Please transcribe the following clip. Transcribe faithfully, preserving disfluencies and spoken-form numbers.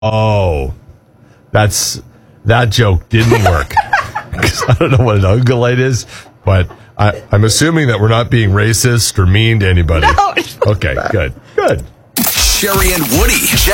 Oh, that's that joke didn't work. Because I don't know what an ungulate is, but I, I'm assuming that we're not being racist or mean to anybody. No. Okay, good, good. Sherry and Woody.